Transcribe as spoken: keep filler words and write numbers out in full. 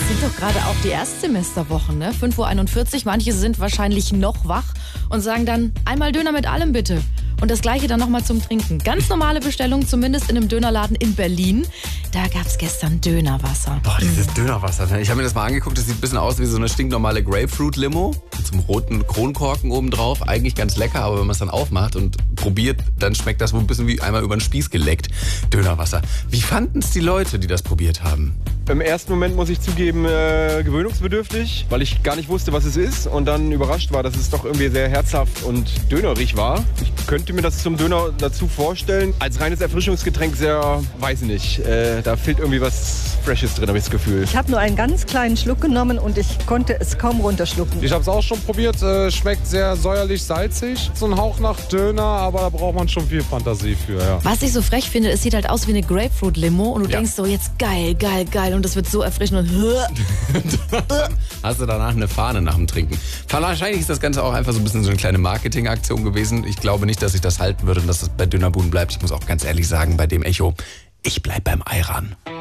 sind doch gerade auch die Erstsemesterwochen, ne? fünf Uhr einundvierzig, manche sind wahrscheinlich noch wach und sagen dann, einmal Döner mit allem bitte. Und das Gleiche dann nochmal zum Trinken. Ganz normale Bestellung, zumindest in einem Dönerladen in Berlin. Da gab es gestern Dönerwasser. Boah, dieses Dönerwasser. Ne? Ich habe mir das mal angeguckt, das sieht ein bisschen aus wie so eine stinknormale Grapefruit-Limo mit so einem roten Kronkorken oben drauf. Eigentlich ganz lecker, aber wenn man es dann aufmacht und probiert, dann schmeckt das wohl ein bisschen wie einmal über den Spieß geleckt. Dönerwasser. Wie fanden es die Leute, die das probiert haben? Im ersten Moment muss ich zugeben, äh, gewöhnungsbedürftig, weil ich gar nicht wusste, was es ist und dann überrascht war, dass es doch irgendwie sehr herzhaft und dönerig war. Ich könnte mir das zum Döner dazu vorstellen. Als reines Erfrischungsgetränk sehr, weiß ich nicht, äh, da fehlt irgendwie was Freshes drin, habe ich das Gefühl. Ich habe nur einen ganz kleinen Schluck genommen und ich konnte es kaum runterschlucken. Ich habe es auch schon probiert, äh, schmeckt sehr säuerlich, salzig. So ein Hauch nach Döner, aber da braucht man schon viel Fantasie für, ja. Was ich so frech finde, es sieht halt aus wie eine Grapefruit-Limo und du Ja. denkst so, jetzt geil, geil, geil und das wird so erfrischend und Hast du danach eine Fahne nach dem Trinken. Wahrscheinlich ist das Ganze auch einfach so ein bisschen so eine kleine Marketingaktion gewesen. Ich glaube nicht, dass ich das halten würde und dass das bei Dönerbuden bleibt. Ich muss auch ganz ehrlich sagen, bei dem Echo, ich bleib beim Ayran.